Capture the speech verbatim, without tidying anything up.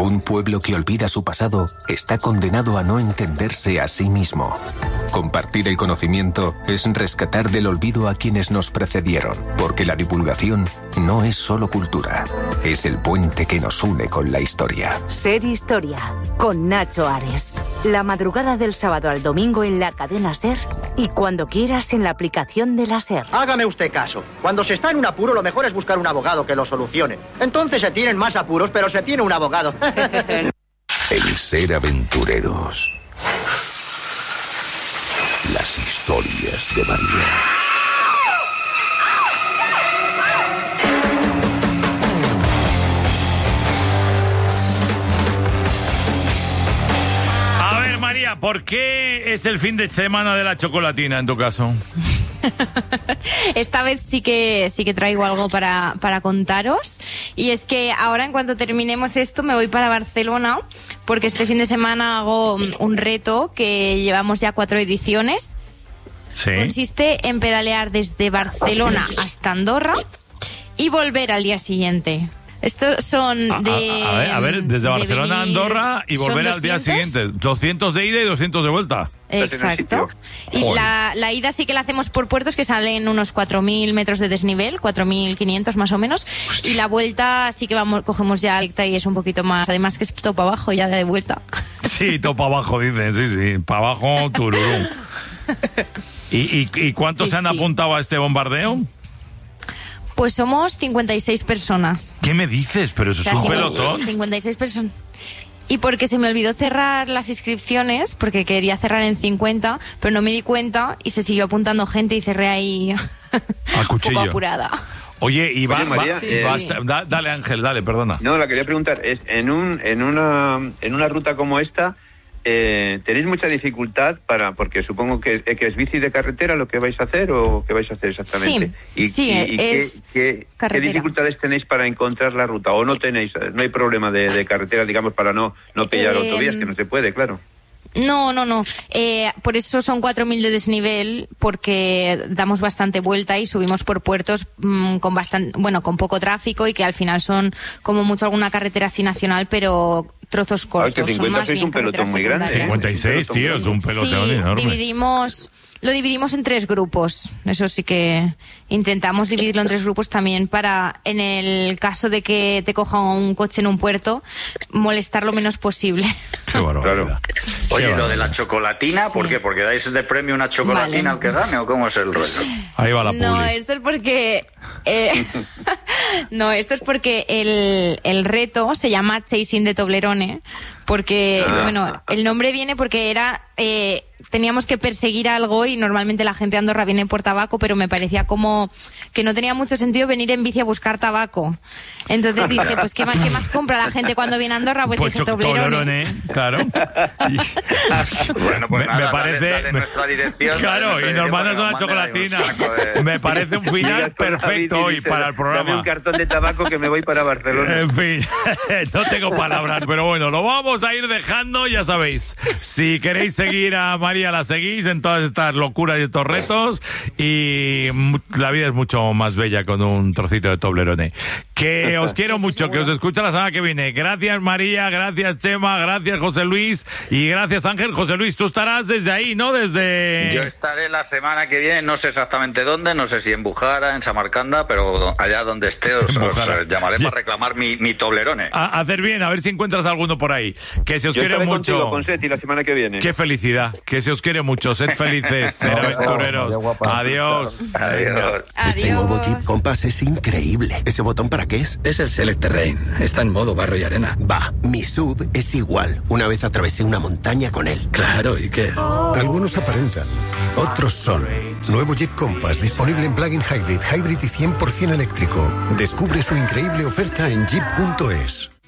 Un pueblo que olvida su pasado está condenado a no entenderse a sí mismo. Compartir el conocimiento es rescatar del olvido a quienes nos precedieron, porque la divulgación no es solo cultura, es el puente que nos une con la historia. Ser Historia, con Nacho Ares. La madrugada del sábado al domingo en la cadena SER y cuando quieras en la aplicación de la SER. Hágame usted caso. Cuando se está en un apuro, lo mejor es buscar un abogado que lo solucione. Entonces se tienen más apuros, pero se tiene un abogado. El ser aventureros. Las historias de María. A ver, María, ¿por qué es el fin de semana de la chocolatina en tu caso? Esta vez sí que sí que traigo algo para, para contaros, y es que ahora, en cuanto terminemos esto, me voy para Barcelona, porque este fin de semana hago un reto que llevamos ya cuatro ediciones. Sí. Consiste en pedalear desde Barcelona hasta Andorra y volver al día siguiente. Estos son A, de... a, a, ver, a ver, desde de Barcelona a venir- Andorra y volver al día siguiente. doscientos de ida y doscientos de vuelta. Exacto. Y Joder. la, la ida sí que la hacemos por puertos, que salen unos cuatro mil metros de desnivel, cuatro mil quinientos más o menos. Y la vuelta sí que vamos, cogemos ya recta y es un poquito más. Además que es todo para abajo ya de vuelta. Sí, todo para abajo, dicen, sí, sí. Para abajo, tururú. ¿Y, y, y cuántos Sí, se han sí. apuntado a este bombardeo? Pues somos cincuenta y seis personas. ¿Qué me dices? Pero eso es un Casi pelotón. cincuenta y seis personas. Y porque se me olvidó cerrar las inscripciones, porque quería cerrar en cincuenta, pero no me di cuenta y se siguió apuntando gente y cerré ahí Al un cuchillo. poco apurada. Oye, y va, Oye, María, va- eh, va- sí. da- dale, Ángel, dale, perdona. No, la quería preguntar, es en un en una en una ruta como esta, eh, ¿tenéis mucha dificultad para, porque supongo que, que es bici de carretera lo que vais a hacer o qué vais a hacer exactamente? Sí, y, sí, y- y es qué, qué- qué carretera. dificultades tenéis para encontrar la ruta o no tenéis, no hay problema de, de carretera, digamos, para no no pillar Eh, autovías, que no se puede, claro. No, no, no. Eh, por eso son cuatro mil de desnivel, porque damos bastante vuelta y subimos por puertos mmm, con bastante, bueno, con poco tráfico, y que al final son como mucho alguna carretera así nacional, pero trozos cortos. que son cincuenta más sois bien un pelotón carreteras muy grande, secundarias. cincuenta y seis, tío, es un pelotón Sí, enorme. dividimos, lo dividimos en tres grupos. Eso sí que intentamos dividirlo en tres grupos también para, en el caso de que te coja un coche en un puerto, molestar lo menos posible. Qué barbaridad. Claro. Oye, Qué lo de la barbaridad. chocolatina, ¿por Sí. qué? ¿Porque dais de premio una chocolatina Vale. al que gane o cómo es el rollo? Ahí va la No, publi. esto es porque... eh, no, esto es porque el, el reto se llama Chasing de Toblerone, porque, Ah. bueno, el nombre viene porque era... Eh, teníamos que perseguir algo y normalmente la gente de Andorra viene por tabaco, pero me parecía como que no tenía mucho sentido venir en bici a buscar tabaco. Entonces dije, pues ¿qué más, qué más compra la gente cuando viene a Andorra? Pues, Pues dije cho- Toblerone. Toblerone, claro. Y- Bueno, pues me, nada, me dale- parece... dale me- nuestra dirección, claro, dale nuestra y nos dirección mandas para una que nos manden ahí un chocolatina. saco de- Me parece un final Llegas con perfecto la bici y hoy dices, para el Dame un programa. cartón de tabaco que me voy para Barcelona. En fin, no tengo palabras, pero bueno, lo vamos a ir dejando, ya sabéis. Si queréis seguir a María, la seguís en todas estas locuras y estos retos, y mu- la vida es mucho más bella con un trocito de Toblerone. Que os quiero Eso mucho, que seguro. os escucho la semana que viene. Gracias María, gracias Chema, gracias José Luis y gracias Ángel. José Luis, tú estarás desde ahí, ¿no? Desde... Yo estaré la semana que viene, no sé exactamente dónde, no sé si en Bujara, en Samarcanda, pero allá donde esté os, En os, Bujara. eh, llamaré Ya. para reclamar mi, mi Toblerone. A hacer bien, a ver si encuentras alguno por ahí. Que se os Yo quiere estaré mucho. contigo, con Seti, la semana que viene. Qué felicidad, que se os quiere mucho, sed felices, ser aventureros. Adiós. Adiós. Este nuevo Adiós. Jeep Compass es increíble. ¿Ese botón para qué es? Es el Select Terrain. Está en modo barro y arena. Va, mi sub es igual. Una vez atravesé una montaña con él. Claro, ¿y qué? Algunos aparentan, otros son. Nuevo Jeep Compass disponible en plug-in hybrid, hybrid y cien por ciento eléctrico. Descubre su increíble oferta en jeep punto es.